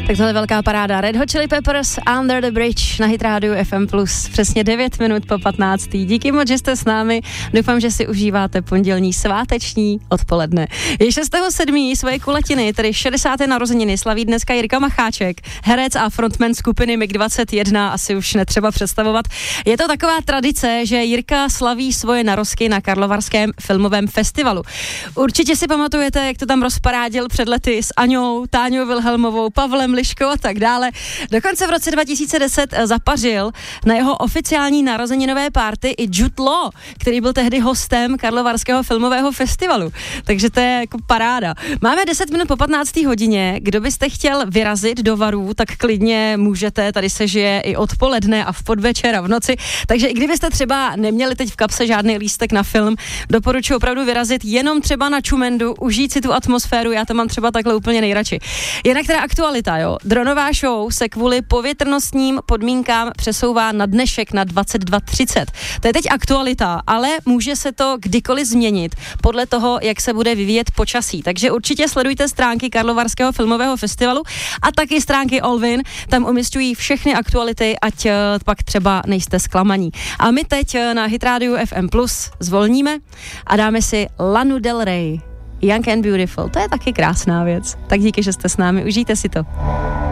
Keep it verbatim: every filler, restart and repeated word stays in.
Tak tohle je velká paráda. Red Hot Chili Peppers, Under the Bridge na Hit Radio F M plus. Přesně devět minut po patnácté. Díky moc, že jste s námi. Doufám, že si užíváte pondělní sváteční odpoledne. Je šestého sedmého svoje kulatiny, tedy šedesáté narozeniny, slaví dneska Jirka Macháček, herec a frontman skupiny M I G dvacet jedna, asi už netřeba představovat. Je to taková tradice, že Jirka slaví svoje narozky na Karlovarském filmovém festivalu. Určitě si pamatujete, jak to tam rozparádil před lety s Aňou, Táňou Vilhelmovou, Pavlem Liškou a tak dále. Dokonce v roce dva tisíce deset zapařil na jeho oficiální narozeninové party i Jude Law, který byl tehdy hostem Karlovarského filmového festivalu. Takže to je jako paráda. Máme deset minut po patnácté hodině. Kdo byste chtěl vyrazit do Varů, tak klidně můžete. Tady se žije i odpoledne a v podvečer a v noci. Takže i kdybyste třeba neměli teď v kapse žádný lístek na film, doporučuji opravdu vyrazit jenom třeba na Čumendu, užít si tu atmosféru. Já to mám třeba takhle úplně nejradši. Jinak teda aktualita, jo. Dronová show se kvůli povětrnostním podmínkám přesouvá na dnešek na dvacet dva třicet. To je teď aktualita, ale může se to kdykoliv změnit podle toho, jak se bude vyvíjet počasí. Takže určitě sledujte stránky Karlovarského filmového festivalu a taky stránky Olvin. Tam umisťují všechny aktuality, ať uh, pak třeba nejste zklamaní. A my teď uh, na Hit Radio F M plus zvolníme a dáme si Lanu Del Rey. Young and Beautiful. To je taky krásná věc. Tak díky, že jste s námi. Užijte si to.